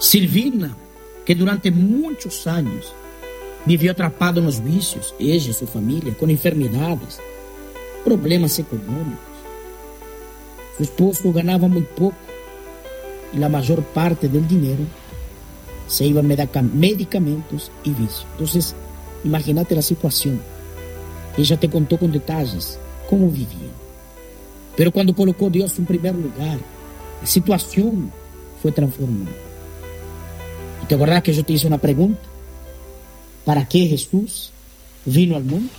Silvina, que durante muchos años vivió atrapado en los vicios, ella y su familia, con enfermedades, problemas económicos. Su esposo ganaba muy poco y la mayor parte del dinero se iba a medicamentos y vicios. Entonces, imagínate la situación. Ella te contó con detalles cómo vivía. Pero cuando colocó a Dios en primer lugar, la situación fue transformada. ¿Y te acuerdas que yo te hice una pregunta? ¿Para qué Jesús vino al mundo?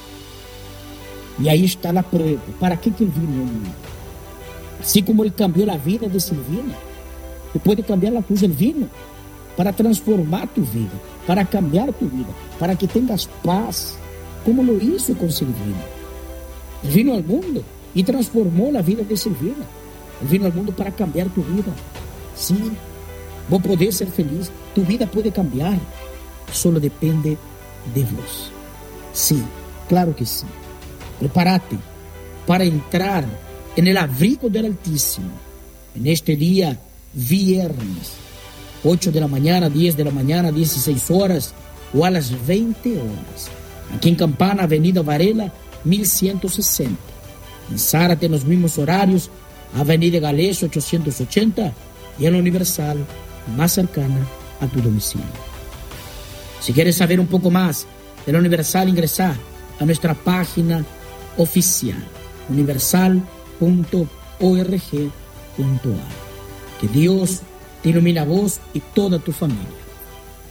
Y ahí está la prueba. ¿Para qué que Él vino al mundo? Así como Él cambió la vida de Silvina, Él puede cambiar la tuya. Él vino para transformar tu vida, para cambiar tu vida, para que tengas paz, como lo hizo con Silvina. Él vino al mundo y transformó la vida de Silvina. Él vino al mundo para cambiar tu vida. Sí, vos podés ser feliz, tu vida puede cambiar, solo depende de vos. Sí, claro que sí. Prepárate para entrar en el abrigo del Altísimo en este día viernes, 8 de la mañana, 10 de la mañana, 16 horas o a las 20 horas. Aquí en Campana, Avenida Varela, 1160. En Zárate, en los mismos horarios, Avenida Galés, 880. Y en la Universal, más cercana a tu domicilio. Si quieres saber un poco más de la Universal, ingresar a nuestra página oficial, universal.org.ar. Que Dios te ilumine a vos y toda tu familia.